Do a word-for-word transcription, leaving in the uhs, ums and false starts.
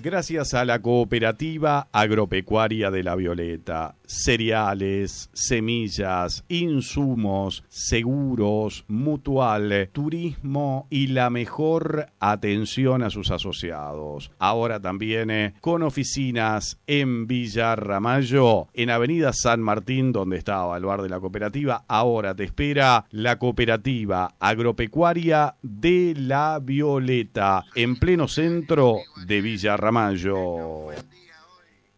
Gracias a la Cooperativa Agropecuaria de La Violeta, cereales, semillas, insumos, seguros, mutual, turismo y la mejor atención a sus asociados. Ahora también eh, con oficinas en Villa Ramallo, en Avenida San Martín, donde estaba el bar de la cooperativa. Ahora te espera la Cooperativa Agropecuaria de La Violeta, en pleno centro de Villa Ramallo.